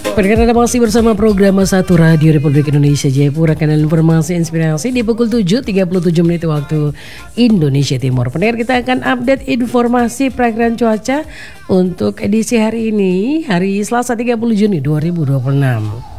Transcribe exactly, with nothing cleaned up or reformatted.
Pendengar, Anda masih bersama program satu Radio Republik Indonesia Jayapura, kanal informasi inspirasi di pukul tujuh tiga puluh tujuh menit waktu Indonesia Timur. Pendengar, kita akan update informasi perakiraan cuaca untuk edisi hari ini, hari Selasa tiga puluh Juni dua ribu dua puluh enam.